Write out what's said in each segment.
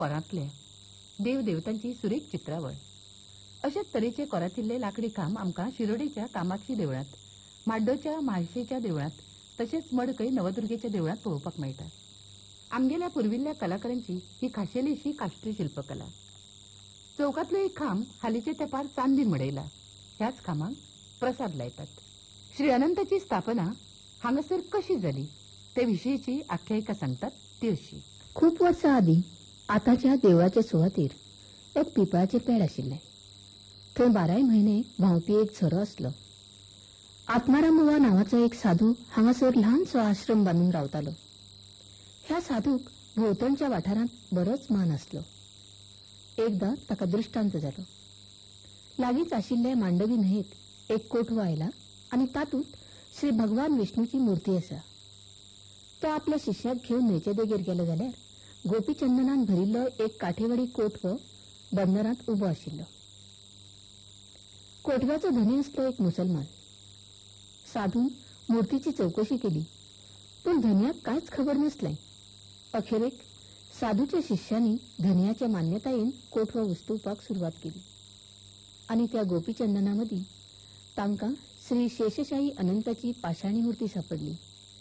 कोरांतले देवदेवतांची सुरेख चित्रावळ अशाच तरेचे कोरांतिल्ले लाकडी काम आमकां शिरोडेच्या कामाक्षी देवळांत, माड्डोच्या म्हाळशेच्या देवळांत तशेंच मडकय नवदुर्गेच्या देवळांत पळोवपाक मेळटा. आमगेल्या पुर्विल्ल्या कलाकारांची ही खाशेलीशी काष्टी शिल्पकला. चौकातलो एक खांब हालींच्या तेंपार चांदीन मडयला. ह्याच खांबाक प्रसाद लायतात. श्री अनंताची स्थापना हांगासर कशी जाली ते विशयीची आख्यायिका सांगतात ती अशी. खूप वर्सां आदीं आतांच्या देवळाच्या सुवातेर एक पिंपळाचें पेड आशिल्लें. थंय 12 म्हयने व्हांवपी एक झरो आसलो. आत्माराम बुवा नांवाचो एक साधू हांगासर ल्हानसो आश्रम बांदून रावतालो. ह्या साधूक भोंवतणच्या वाठारांत बरोच मान आसलो. एकदां ताका दृश्टांत जालो. लागींच आशिल्ले मांडवी न्हंयेत एक कोटवो आयला आनी तातूंत श्री भगवान विष्णूची मुर्ती आसा. तो आपल्या शिश्याक घेवन न्हंयचे देगेर गेलो जाल्यार गोपीचंदनान भरिल्लो एक काठेवडी कोटवो बंदरांत उबो आशिल्लो. कोटव्याचो धनी आसलो एक मुसलमान. साधून मुर्तीची चौकशी केली, पूण धन्याक कांयच खबर नासलें. अखेरेक साधूच्या शिश्यांनी धन्याच्या मान्यतायेन कोटवो उस्तुवपाक सुरवात केली आनी त्या गोपीचंदना मदीं तांकां श्री शेषशाही अनंताची पाशाणी मुर्ती सापडली.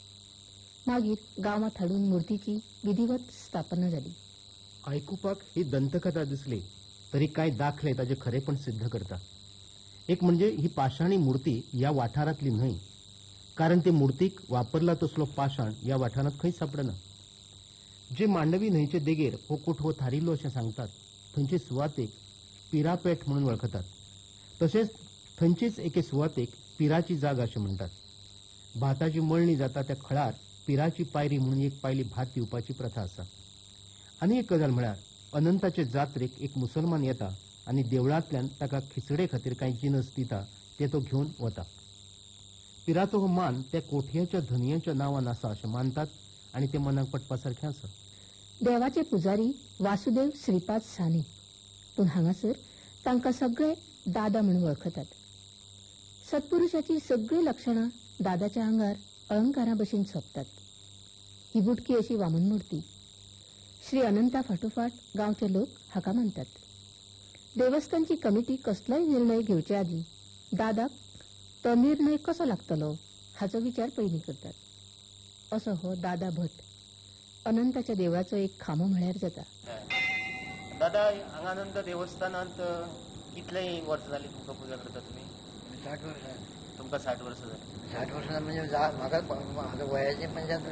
मागीर गांवांत हाडून मुर्तीची विधिवत स्थापना जाली. आयकुपाक ही दंतकथा दिसली तरी कांय दाखले ताचे खरेपण सिद्ध करता. एक म्हणजे ही पाशाणी मूर्ती या वाठारांतली न्हय, कारण ते मूर्तीक वापरला तसलो पाशाण या वाठारांत खंय सापडना. जे मांडवी न्हंयचे देगेर हो कोटवो थारिल्लो अशें सांगतात थंयचे सुवातेक पिरापेठ म्हणून वळखतात. तशेंच थंयचेच एके सुवातेक पिराची जाग अशें म्हणटात. भाताची मळणी जाता त्या खळार पिराची पायरी म्हणून एक पायली भात दिवपाची प्रथा आसा. आनी एक गजाल म्हळ्यार अनंताचे जात्रेक एक मुसलमान येता आनी देवळांतल्यान ताका खिचडे खातीर कांय जिनस दिता ते तो घेवन वता. पिराचो हो मान त्या कोठयाच्या धनयाच्या नांवान आसा अशें मानतात आनी ते मनाक पटपासारखें आसा. देवाचे पुजारी वासुदेव श्रीपाद साने, पूण हांगासर तांकां सगळे दादा म्हणून वळखतात. सत्पुरुषाची सगळीं लक्षणां दादाच्या आंगार अलंकारा भशेन सोंपतात. ही बुटकी अशी वामन मूर्ती. श्री अनंता फाटोफाट गांवचे लोक हाका मानतात. देवस्थानची कमिटी कसलोय निर्णय घेवचे आदीं दादाक तो निर्णय कसो लागतलो हाचो विचार पयलीं करतात. असो हो दादा भट अनंताच्या देवळाचो एक खांबो म्हळ्यार जाता. दादा, हांगा अनंत देवस्थानांत कितले वर्स जाली तुमकां पुजा करता तुमी? 60 वर्सां. तुमकां 60 वर्सां जाली? 60 वर्सां म्हणजे म्हाका वयाचे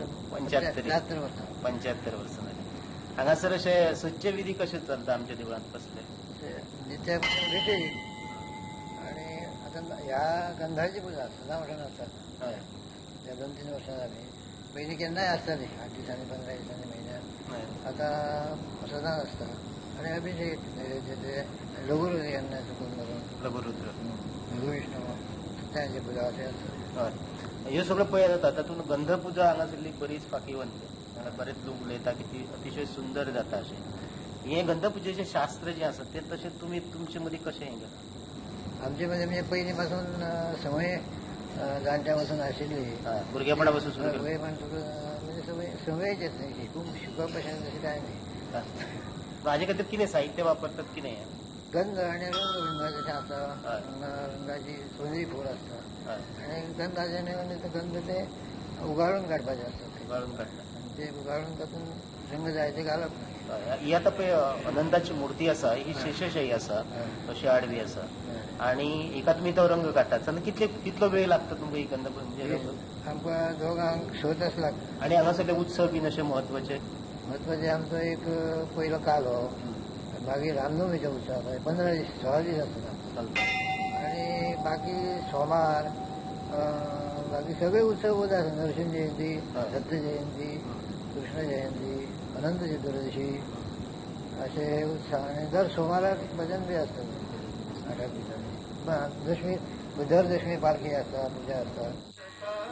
75 वर्सां. 75 वर्सां जाली. हांगासर अशे सच्चे विधी कशे चलता आमच्या देवळांत? कसले नित्य विधी आणि आता ह्या गंधाची पुजा सदां आसता. हय, 2-3 वर्सां जाली. पयलीं केन्नाय आसताली 8 दिसांनी 15 दिसांनी म्हयन्यान. आतां सदां आसता. आनी अभिषेक लघुरुद्र केन्नाय चुकून करून लघुरुद्र, लघुविष्णू सत्याची पुजा अशें आसता. हय, ह्यो सगळ्यो पळय जाता. तातूंत गंध पुजा हांगासरली बरीच फाकीवंत. हांगा बरेच लोक उलयता की ती अतिशय सुंदर जाता अशें. हे गंधपुजेचे शास्त्र जे आसा ते तशें तुमी तुमचे मदीं कशें हें करता? आमचे मदीं म्हणजे पयलीं पासून संवय जाणट्या पासून आशिल्ली. भुरगेपणा पासून सुरू केली? म्हणजे संवयचेच न्ही. खूब शिकप अशें तशें कांय न्ही. हाजे खातीर कितें साहित्य वापरतात? कितें गंध आणि रंग जशें आसता. रंगाची सोनेरी फूल आसता आनी गंधाचे गंध ते उगाळून काडपाचे आसता. उगाळून काडटा आनी ते उगाळून तातूंत रंग जाय ते घालप. ही आतां पळय अनंताची मूर्ती आसा ही शेषशाही आसा, अशी आडवी आसा आनी एका तुमी तो रंग काडटात. जाल्यार कितलो वेळ लागता तुमकां ही गंध म्हणजे रंग? आमकां दोगांक 6 तास लागता. आनी हांगासरले उत्सव बीन अशे म्हत्वाचे? आमचो एक पयलो कालो, मागीर रामनवमीचो उत्सव 15 दीस 16 दीस आसता. आनी बाकी सोमार बाकी सगळे उत्सव उरता. नरसिंह जयंती, दत्त जयंती, कृष्ण जयंती, अनंत चतुर्दशी असे उत्सव. आणि दर सोमाराक भजन बी असतं. 8 दिसांनी दर दशमी पालखी असता, पुजा असता.